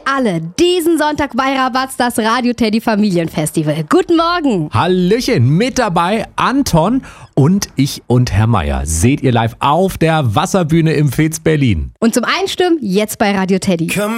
alle diesen Sonntag bei Rabatz das Radio Teddy Familienfestival. Guten Morgen. Hallöchen, mit dabei Anton und ich und Herr Meier. Seht ihr live auf der Wasserbühne im Fez Berlin. Und zum Einstimmen jetzt bei Radio Teddy.